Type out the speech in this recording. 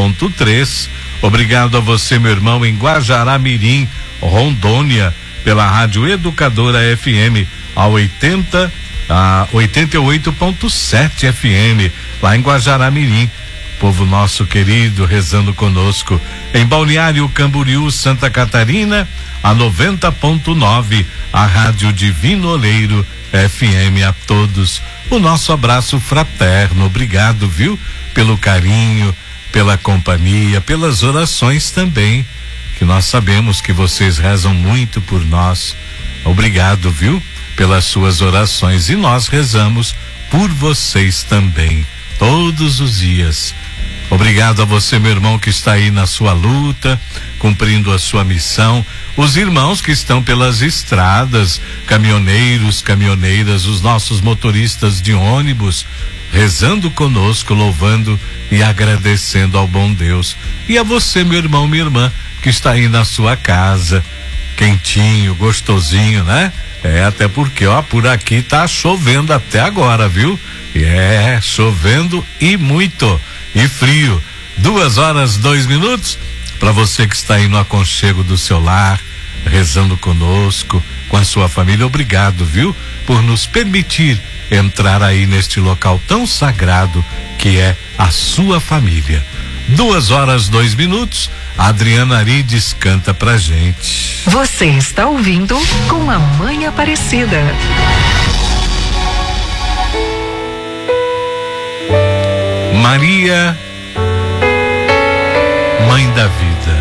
107.3. Obrigado a você, meu irmão, em Guajará-Mirim, Rondônia, pela Rádio Educadora FM, a 88.7 FM, lá em Guajará-Mirim. Povo nosso querido rezando conosco. Em Balneário Camboriú, Santa Catarina, a 90.9, a Rádio Divino Oleiro FM. A todos o nosso abraço fraterno. Obrigado, viu? Pelo carinho, pela companhia, pelas orações também, que nós sabemos que vocês rezam muito por nós. Obrigado, viu? Pelas suas orações, e nós rezamos por vocês também, todos os dias. Obrigado a você, meu irmão, que está aí na sua luta, cumprindo a sua missão. Os irmãos que estão pelas estradas, caminhoneiros, caminhoneiras, os nossos motoristas de ônibus, rezando conosco, louvando e agradecendo ao bom Deus. E a você, meu irmão, minha irmã, que está aí na sua casa, quentinho, gostosinho, né? Até porque, por aqui tá chovendo até agora, viu? Chovendo e muito. E frio. 2h02. Para você que está aí no aconchego do seu lar, rezando conosco, com a sua família, obrigado, viu? Por nos permitir entrar aí neste local tão sagrado que é a sua família. 2h02. A Adriana Arides canta pra gente. Você está ouvindo Com a Mãe Aparecida. Maria, Mãe da Vida.